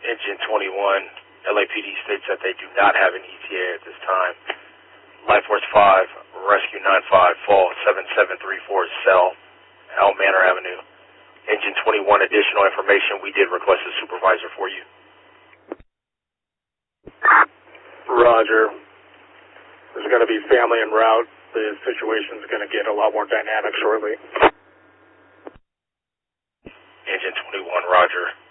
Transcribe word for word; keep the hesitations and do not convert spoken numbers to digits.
Engine twenty-one, L A P D states that they do not have an E T A at this time. Life Force five, Rescue nine five, fall seven seven three four, cell, Al Manor Avenue. Engine twenty-one, additional information. We did request a supervisor for you. Roger. There's going to be family en route. The situation's going to get a lot more dynamic shortly. Engine twenty-one, roger.